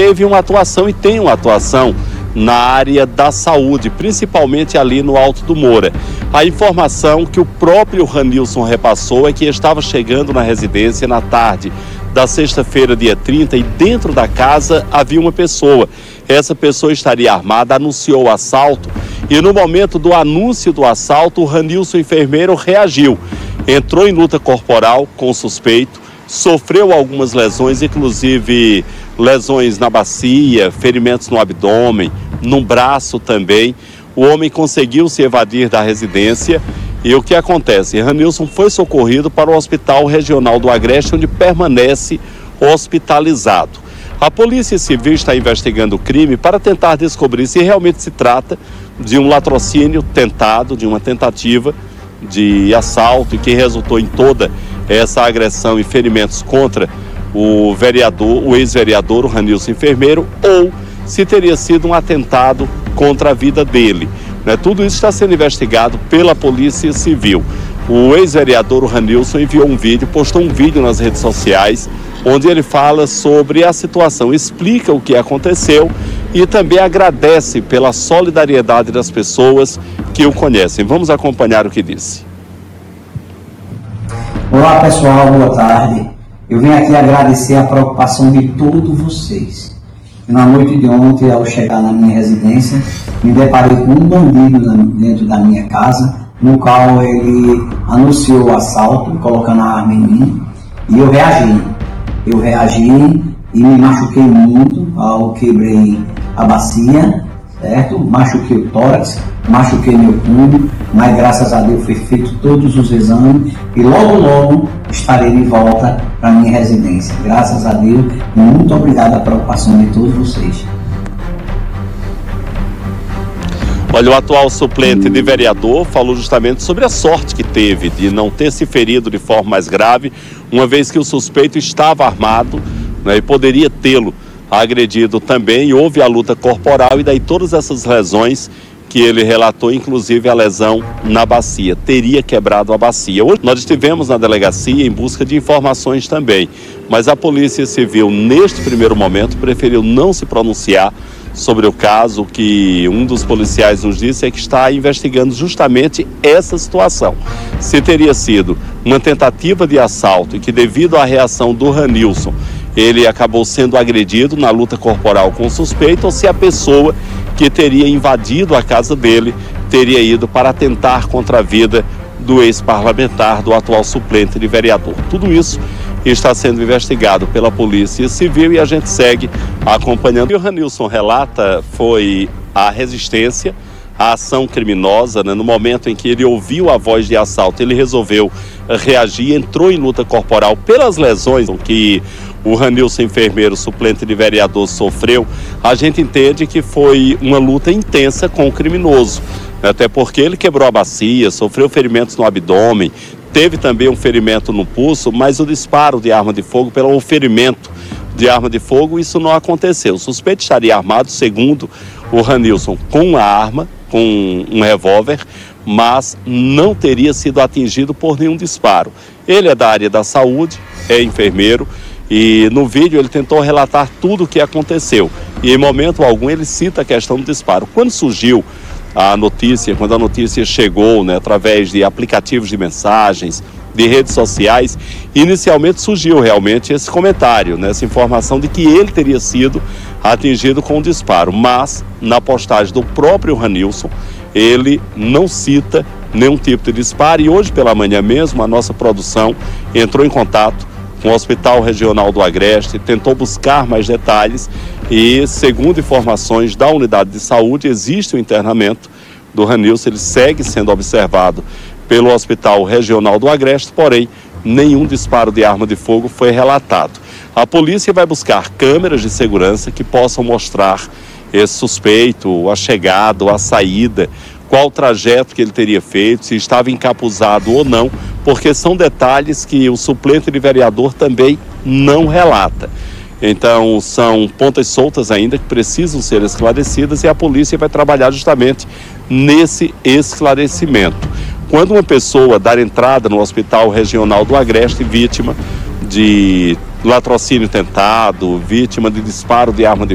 teve uma atuação e tem uma atuação na área da saúde, principalmente ali no Alto do Moura. A informação que o próprio Ranilson repassou é que estava chegando na residência na tarde da sexta-feira, dia 30, e dentro da casa havia uma pessoa. Essa pessoa estaria armada, anunciou o assalto, e no momento do anúncio do assalto, o Ranilson, enfermeiro, reagiu. Entrou em luta corporal com o suspeito, sofreu algumas lesões, inclusive lesões na bacia, ferimentos no abdômen, no braço também. O homem conseguiu se evadir da residência. E o que acontece? Ranilson foi socorrido para o Hospital Regional do Agreste, onde permanece hospitalizado. A Polícia Civil está investigando o crime para tentar descobrir se realmente se trata de um latrocínio tentado, de uma tentativa de assalto, e que resultou em toda essa agressão e ferimentos contra o ex-vereador, o Ranilson enfermeiro, ou se teria sido um atentado contra a vida dele. Tudo isso está sendo investigado pela Polícia Civil. O ex-vereador, o Ranilson, postou um vídeo nas redes sociais, onde ele fala sobre a situação, explica o que aconteceu e também agradece pela solidariedade das pessoas que o conhecem. Vamos acompanhar o que disse. Olá pessoal, boa tarde. Eu venho aqui agradecer a preocupação de todos vocês. Na noite de ontem, ao chegar na minha residência, me deparei com um bandido dentro da minha casa, no qual ele anunciou o assalto, colocando a arma em mim, e eu reagi. E me machuquei muito, quebrei a bacia, certo? Machuquei o tórax, machuquei meu pulmão, mas graças a Deus foi feito todos os exames e logo estarei de volta para minha residência. Graças a Deus e muito obrigado à preocupação de todos vocês. Olha, o atual suplente de vereador falou justamente sobre a sorte que teve de não ter se ferido de forma mais grave, uma vez que o suspeito estava armado, e poderia tê-lo agredido também. Houve a luta corporal e daí todas essas lesões que ele relatou, inclusive a lesão na bacia, teria quebrado a bacia. Hoje nós estivemos na delegacia em busca de informações também, mas a Polícia Civil, neste primeiro momento, preferiu não se pronunciar sobre o caso. O que um dos policiais nos disse é que está investigando justamente essa situação. Se teria sido uma tentativa de assalto e que, devido à reação do Ranilson, ele acabou sendo agredido na luta corporal com o suspeito, ou se a pessoa que teria invadido a casa dele teria ido para atentar contra a vida do ex-parlamentar, do atual suplente de vereador. Tudo isso está sendo investigado pela Polícia Civil e a gente segue acompanhando. O Ranilson relata foi a resistência, a ação criminosa, no momento em que ele ouviu a voz de assalto, ele resolveu reagir, entrou em luta corporal pelas lesões que o Ranilson enfermeiro, suplente de vereador, sofreu. A gente entende que foi uma luta intensa com o criminoso, até porque ele quebrou a bacia, sofreu ferimentos no abdômen, teve também um ferimento no pulso, mas o disparo de arma de fogo, pelo ferimento de arma de fogo, isso não aconteceu. O suspeito estaria armado, segundo o Ranilson, com uma arma, com um revólver, mas não teria sido atingido por nenhum disparo. Ele é da área da saúde, é enfermeiro, e no vídeo ele tentou relatar tudo o que aconteceu. E em momento algum ele cita a questão do disparo. Quando surgiu a notícia, quando a notícia chegou, através de aplicativos de mensagens, de redes sociais, inicialmente surgiu realmente esse comentário, essa informação de que ele teria sido atingido com um disparo. Mas, na postagem do próprio Ranilson, ele não cita nenhum tipo de disparo. E hoje pela manhã mesmo, a nossa produção entrou em contato com o Hospital Regional do Agreste, tentou buscar mais detalhes e, segundo informações da unidade de saúde, existe o internamento do Ranilson. Ele segue sendo observado pelo Hospital Regional do Agreste, porém, nenhum disparo de arma de fogo foi relatado. A polícia vai buscar câmeras de segurança que possam mostrar esse suspeito, a chegada, a saída, qual o trajeto que ele teria feito, se estava encapuzado ou não, porque são detalhes que o suplente de vereador também não relata. Então, são pontas soltas ainda que precisam ser esclarecidas e a polícia vai trabalhar justamente nesse esclarecimento. Quando uma pessoa dar entrada no Hospital Regional do Agreste vítima de latrocínio tentado, vítima de disparo de arma de